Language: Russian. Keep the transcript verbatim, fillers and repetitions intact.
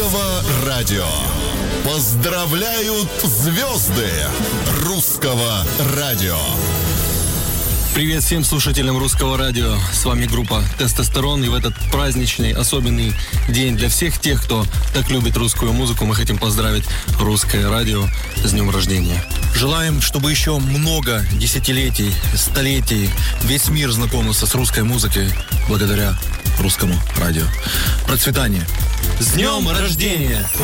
Русского радио. Поздравляют звезды Русского радио. Привет всем слушателям Русского радио. С вами группа «Тестостерон». И в этот праздничный, особенный день для всех тех, кто так любит русскую музыку, мы хотим поздравить Русское радио с днем рождения. Желаем, чтобы еще много десятилетий, столетий весь мир знакомился с русской музыкой благодаря Русскому радио. Процветание! С днем рождения!